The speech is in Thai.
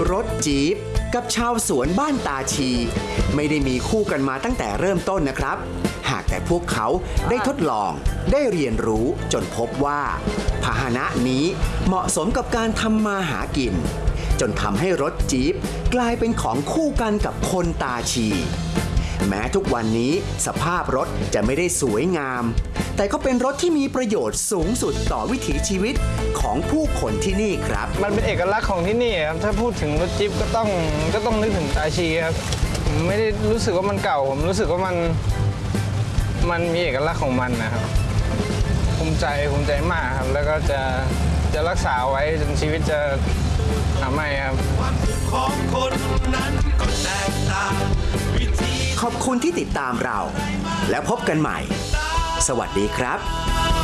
รถจี๊ปกับชาวสวนบ้านตาชีไม่ได้มีคู่กันมาตั้งแต่เริ่มต้นนะครับหากแต่พวกเขาได้ทดลองได้เรียนรู้จนพบว่าพาหนะนี้เหมาะสมกับการทำมาหากินจนทำให้รถจี๊ปกลายเป็นของคู่กันกับคนตาชีแม้ทุกวันนี้สภาพรถจะไม่ได้สวยงามแต่ก็เป็นรถที่มีประโยชน์สูงสุดต่อวิถีชีวิตของผู้คนที่นี่ครับมันเป็นเอกลักษณ์ของที่นี่ครับถ้าพูดถึงรถจิ๊บก็ต้องนึกถึงตาชีครับผมไม่ได้รู้สึกว่ามันเก่าผมรู้สึกว่ามันมีเอกลักษณ์ของมันนะครับภูมิใจมากครับแล้วก็จะรักษาไว้จนชีวิตจะหาไม่ครับขอบคุณที่ติดตามเราแล้วพบกันใหม่สวัสดีครับ